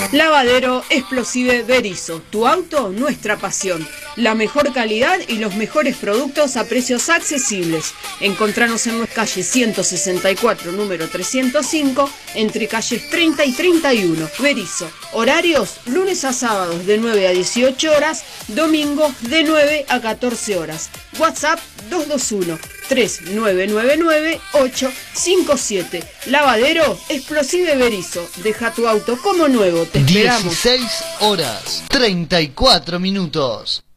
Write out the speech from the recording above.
Lavadero Explosive Berisso, tu auto, nuestra pasión. La mejor calidad y los mejores productos a precios accesibles. Encontranos en nuestra calle 164, número 305, entre calles 30 y 31. Berisso. Horarios, lunes a sábados de 9 a 18 horas, domingos de 9 a 14 horas. WhatsApp 221-3999-857. Lavadero Explosive Berisso. Deja tu auto como nuevo. Te esperamos. 16 horas, 34 minutos.